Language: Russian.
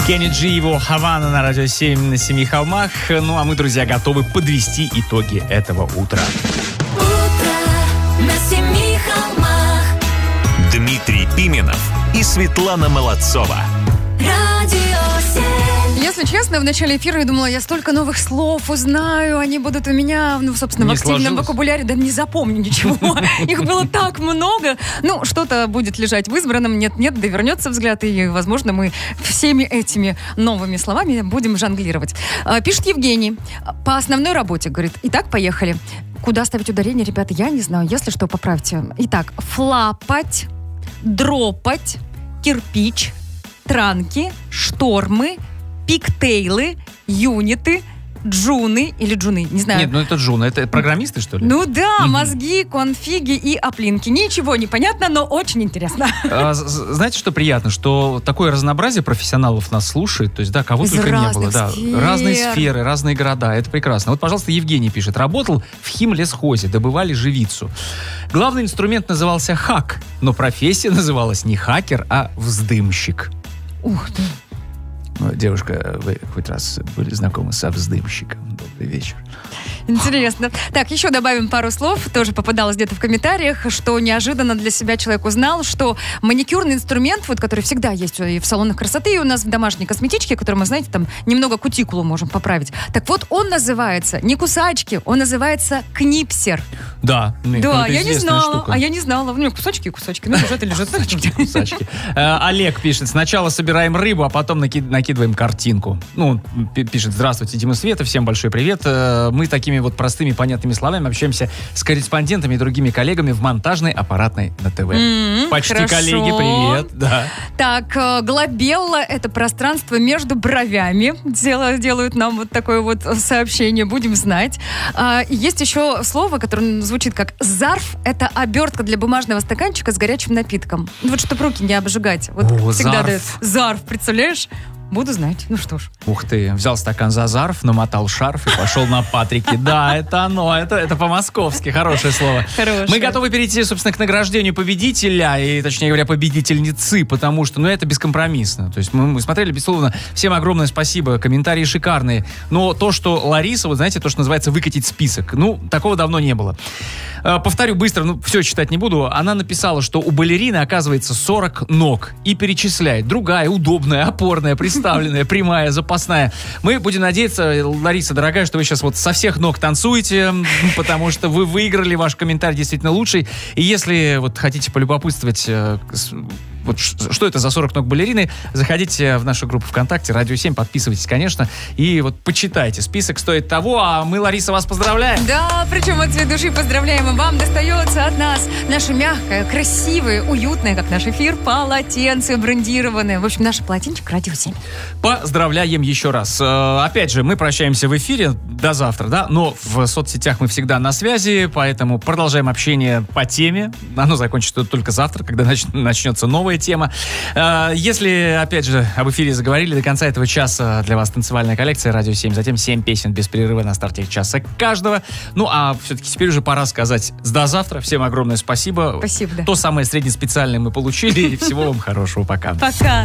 Кенни Джи, его «Хавана» на радио 7 на Семи холмах. Ну, а мы, друзья, готовы подвести итоги этого утра. Утро на Семи холмах. Дмитрий Пименов и Светлана Молодцова. Радио 7. Если честно, в начале эфира я думала, я столько новых слов узнаю, они будут у меня, собственно, в активном вокабуляре, да не запомню ничего. Их было так много. Что-то будет лежать в избранном, нет-нет, да вернется взгляд, и, возможно, мы всеми этими новыми словами будем жонглировать. Пишет Евгений. По основной работе, говорит, итак, поехали. Куда ставить ударение, ребята, я не знаю. Если что, поправьте. Итак, флапать, дропать, кирпич, транки, штормы, пиктейлы, юниты, джуны или джуны, не знаю. Нет, это джуны, это программисты, что ли? Мозги, конфиги и оплинки. Ничего не понятно, но очень интересно. Знаете, что приятно? Что такое разнообразие профессионалов нас слушает. То есть, да, кого из только не было. Да, сфер. Разные сферы, разные города. Это прекрасно. Вот, пожалуйста, Евгений пишет. Работал в химлесхозе, добывали живицу. Главный инструмент назывался хак, но профессия называлась не хакер, а вздымщик. Ух ты. Девушка, вы хоть раз были знакомы со вздымщиком? Добрый вечер. Интересно. Так, еще добавим пару слов. Тоже попадалось где-то в комментариях, что неожиданно для себя человек узнал, что маникюрный инструмент, который всегда есть и в салонах красоты, и у нас в домашней косметичке, которым мы, знаете, там немного кутикулу можем поправить. Так вот, он называется не кусачки, он называется книпсер. Да, я не знала. Штука. А я не знала. Кусачки и кусачки. Лежат и лежат. Кусачки. Олег пишет. Сначала собираем рыбу, а потом накидываем картинку. Пишет. Здравствуйте, Дима, Света. Всем большой привет. Мы такими простыми, понятными словами общаемся с корреспондентами и другими коллегами в монтажной аппаратной на ТВ. Почти хорошо. Коллеги, привет. Да. Так, глобелла — это пространство между бровями. Делают нам вот такое вот сообщение, будем знать. Есть еще слово, которое звучит как «зарф». Это обертка для бумажного стаканчика с горячим напитком. Чтобы руки не обжигать. Всегда дают зарф, представляешь? Буду знать. Что ж. Ух ты, взял стакан за зарф, намотал шарф и пошел на Патрики. Да, это оно, это по-московски, хорошее слово. Хорошее. Мы готовы перейти, собственно, к награждению победителя, и, точнее говоря, победительницы, потому что, это бескомпромиссно. То есть мы смотрели, безусловно, всем огромное спасибо, комментарии шикарные. Но то, что Лариса, знаете, то, что называется выкатить список, такого давно не было. Повторю быстро, все читать не буду. Она написала, что у балерины, оказывается, 40 ног. И перечисляет. Другая, удобная, опорная, приставленная, прямая, запасная. Мы будем надеяться, Лариса, дорогая, что вы сейчас со всех ног танцуете, потому что вы выиграли, ваш комментарий действительно лучший. И если хотите полюбопытствовать, что это за 40 ног балерины, заходите в нашу группу ВКонтакте, Радио 7, подписывайтесь, конечно, и почитайте. Список стоит того, а мы, Лариса, вас поздравляем. Да, причем от всей души поздравляем, и вам достается от нас наше мягкое, красивое, уютное, как наш эфир, полотенце брендированное. В общем, наш полотенчик Радио 7. Поздравляем еще раз. Опять же, мы прощаемся в эфире до завтра, да, но в соцсетях мы всегда на связи, поэтому продолжаем общение по теме. Оно закончится только завтра, когда начнется новая тема. Если, опять же, об эфире заговорили, до конца этого часа для вас танцевальная коллекция Радио 7, затем 7 песен без перерыва на старте часа каждого. А все-таки теперь уже пора сказать до завтра. Всем огромное спасибо. Спасибо, да. То самое среднеспециальное мы получили. И всего вам хорошего. Пока. Пока.